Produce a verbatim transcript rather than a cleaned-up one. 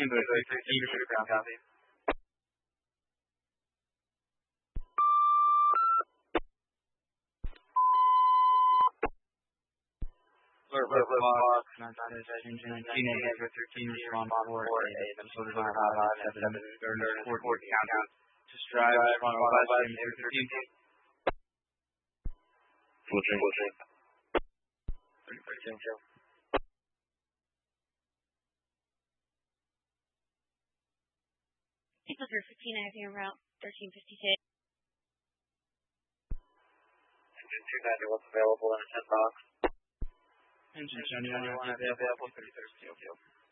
Kimbo three fifteen for the ground copy. Alert, alert, box, nine nine engine, engine, for thirteen, respond four, eight, episode of our five, seven, seven, third, fourth, count. Just drive, on our five, seven, thirteen. Full train, full train. thirty, thirty-two. Equals fifteen, I have here route thirteen fifty-six. Engine two ninety-one available in a ten box. Engine two ninety-one available, thirty thirty.